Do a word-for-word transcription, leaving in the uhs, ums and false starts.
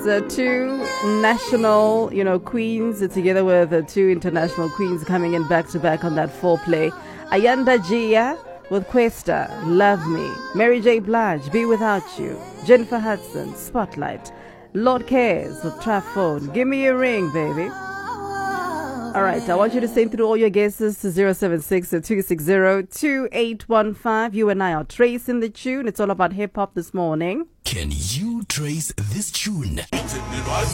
The two national, you know, queens together with the two international queens coming in back to back on that foreplay. Ayanda Gia with Questa, Love Me. Mary J. Blige, Be Without You. Jennifer Hudson, Spotlight. Lord Cares with Trap Phone. Give me a ring, baby. All right, I want you to send through all your guesses to zero seven six, two six zero, two eight one five. You and I are tracing the tune. It's all about hip-hop this morning. Can you trace this tune?